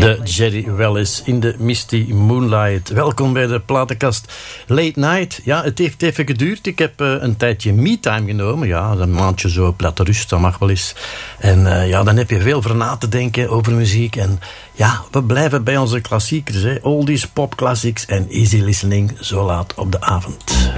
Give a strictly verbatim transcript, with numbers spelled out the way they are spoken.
De Jerry Wellis in de Misty Moonlight. Welkom bij de platenkast Late Night. Ja, het heeft even geduurd. Ik heb uh, een tijdje me-time genomen. Ja, een maandje zo platte rust, dat mag wel eens. En uh, ja, dan heb je veel voor na te denken over muziek. En ja, we blijven bij onze klassiekers. Hè. Oldies, pop classics en easy listening zo laat op de avond.